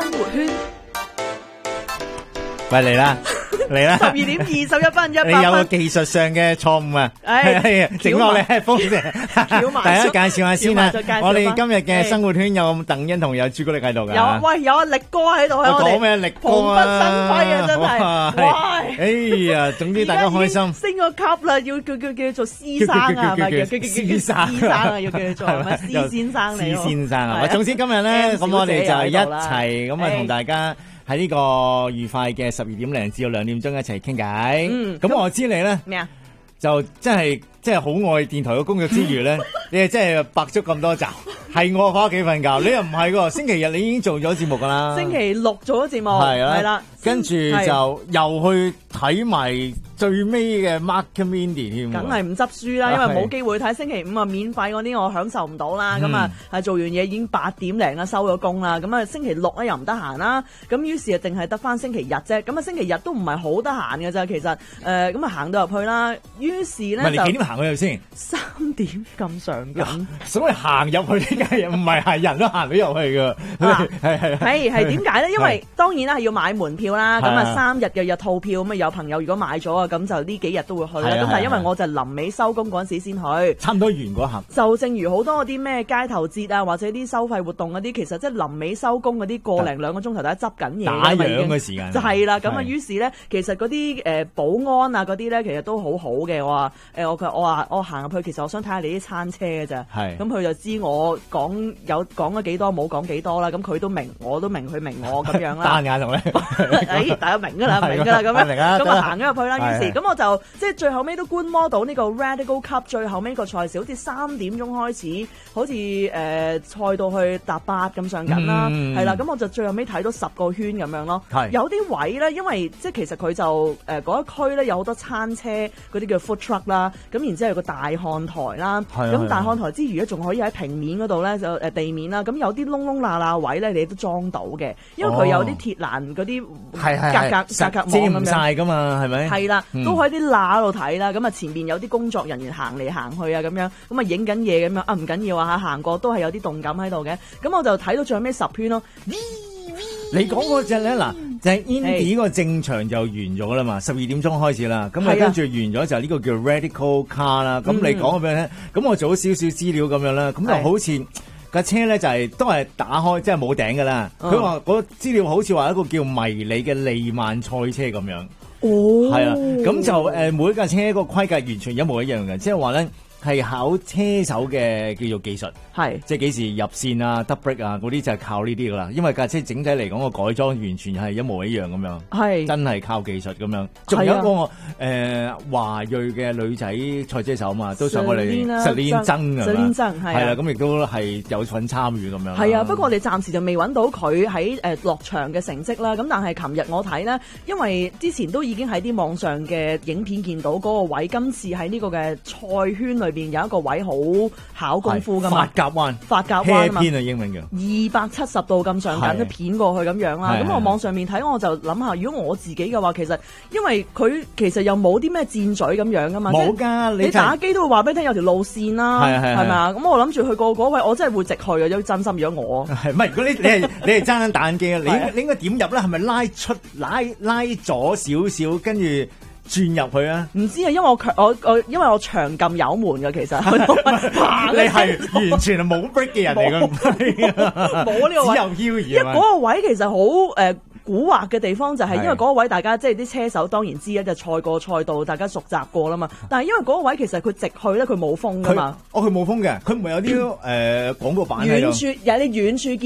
生活圈。 喂，嚟啦 12:21分， 你有個 100分。 技術上嘅錯誤啊！ 唉整落嚟係風嘅。 翹埋大家介紹下先啦翹埋再介紹。 我哋今日嘅生活圈有鄧欣同有朱古力喺度㗎。 有啊，喂，有阿力哥喺度喺我哋。 講咩力哥蓬啊？ 蓽生輝啊，真係。 哇喂。 哎呀，總之大家開心。 升個級啦，要叫做師生啊，係咪？叫師生啊，要叫佢做咩？師先生嚟。 師先生啊！總之今日咧， M 咁我哋就係一小姐又喺度啦齊咁啊，同大家喺呢個愉快嘅12:00至到2點鐘一齊傾偈。咁我知你咧咩啊？ 就真係好愛電台嘅工作之餘咧，你係真係白足咁多集，係我翻屋企瞓覺，你又唔係喎。星期日你已經做咗節目噶啦， 星期六做咗節目， 係啦， 跟住就又去睇埋最尾嘅 Mark Mindy 添， 梗係唔執輸啦，因為冇機會睇。星期五啊，免費嗰啲我享受唔到啦。咁啊，係做完嘢已經8點零啦，收咗工啦。咁啊，星期六咧又唔得閒啦。咁於是啊，淨係得翻星期日啫。咁啊，星期日都唔係好得閒嘅咋，其實咁啊行到入去啦。於是咧就你幾點行去先 ？3點咁上緊。 所謂行入去呢家嘢唔係人都行到入去㗎。 係點解咧？因為當然啦係要買門票啦。咁啊3日嘅日套票，咁啊有朋友如果買咗啊，咁就呢幾日都會去啦。咁但係因為我就臨尾收工嗰陣時先去， 差唔多完嗰刻。 就正如好多嗰啲咩街頭節啊，或者啲收費活動嗰啲，其實即係臨尾收工嗰啲個零兩個鐘頭，大家執緊嘢打烊嘅時間就係啦。咁啊，於是咧，其實嗰啲保安啊嗰啲咧，其實都好好嘅。我話我行入去，其實我想睇下你啲餐車嘅咋。咁佢就知我講咗幾多，冇講幾多啦。咁佢都明，我都明，佢明我咁樣啦。 單眼同你， 大家明㗎啦，明㗎啦咁樣。咁啊行咗入去啦。於是咁我就即係最後尾都觀摩到呢個 Radical Cup 最後尾個賽事，好似3點鐘開始，好似賽到去搭8咁上緊啦，係啦。咁我就最後尾睇到10個圈咁樣咯。有啲位咧，因為即係其實佢就嗰一區咧有好多餐車嗰啲叫 food truck 啦，咁然之後有個大看台啦，咁大看台之餘咧仲可以喺平面嗰度咧就地面啦，咁有啲窿窿罅罅位咧你都裝到嘅，因為佢有啲鐵欄嗰啲格網咁樣遮唔晒噶嘛，係咪？ 係啦，都喺啲罅度睇啦，咁啊前邊有啲工作人員行嚟行去啊咁樣，咁啊影緊嘢咁樣啊唔緊要啊嚇，行過都係有啲動感喺度嘅，咁我就睇到最後尾10圈咯。 你講嗰隻咧嗱，就係 Indy 個正場就完咗啦嘛，12點鐘開始啦，咁啊跟住完咗就呢個叫 Radical Car 啦，咁你講俾我聽，咁我做咗少少資料咁樣啦，咁就好似架車咧就係都係打開，即係冇頂噶啦。佢話嗰資料好似話一個叫迷你嘅利曼賽車咁樣，係啊，咁就每一架車個規格完全一模一樣嘅，即係話咧係考車手嘅叫做技術。即係幾時入線啊、double brake 啊嗰啲就係靠呢啲噶啦，因為架車整體嚟講個改裝完全係一模一樣咁樣，真係靠技術咁樣。仲有一個華裔嘅女仔賽車手嘛，都上過嚟Celine Zheng係啦，咁亦都係有份參與咁樣。係啊， 不過我哋暫時就未揾到佢喺落場嘅成績啦。咁但係琴日我睇呢，因為之前都已經喺啲網上嘅影片見到嗰個位，今次喺呢個嘅賽圈裏邊有一個位好考功夫噶嘛。發夾彎啊嘛， 英文嘅 270度咁上緊，都片過去咁樣啦。咁我網上面睇，我就諗下，如果我自己嘅話，其實因為佢其實又冇啲咩箭嘴咁樣噶嘛， 冇㗎， 你打機都會話俾你聽有條路線啦，係咪啊？咁我諗住去過嗰位，我真係會直去嘅，有真心咗我。 唔係，如果你係爭緊打機啊，你應該點入咧？係咪拉左少少，跟住轉入去啊？ 唔知啊，因為我長撳油門嘅，其實你係完全係冇 break 嘅人嚟㗎， 冇呢個位， 只有漂移。 因為嗰個位其實好蠱惑嘅地方就係因為嗰個位大家即係啲車手當然知啦，就賽過賽道，大家熟習過啦嘛。但係因為嗰個位其實佢直去咧，佢冇風㗎嘛。 佢冇風嘅，佢唔係有啲廣告板喺度。 有啲遠處